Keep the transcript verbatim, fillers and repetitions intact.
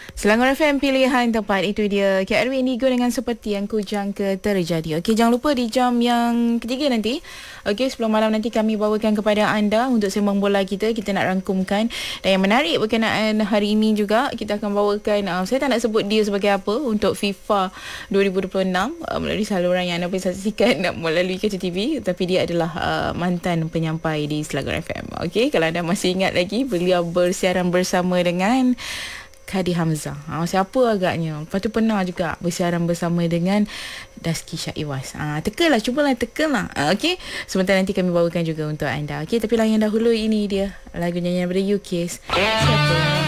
Selangor F M pilihan tempat, itu dia K R W Indigo dengan seperti yang ku jangka terjadi. Okey, jangan lupa di jam yang ketiga nanti, okey, sepuluh malam nanti kami bawakan kepada anda untuk sembang bola kita. Kita nak rangkumkan, dan yang menarik berkenaan hari ini juga, kita akan bawakan, uh, saya tak nak sebut dia sebagai apa, untuk FIFA dua ribu dua puluh enam uh, melalui saluran yang anda boleh saksikan melalui Kaca T V, tapi dia adalah uh, mantan penyampai di Selangor F M. Okey, kalau anda masih ingat lagi, beliau bersiaran bersama dengan Kadi Hamzah. Ha, siapa agaknya. Lepas tu pernah juga bersiaran bersama dengan Daski Syaiwas. Ha, tekanlah, cubalah tekanlah. Ha, okey. Sebentar nanti kami bawakan juga untuk anda. Okey, tapi lah yang dahulu ini dia lagu nyanyian daripada U K. Siapa?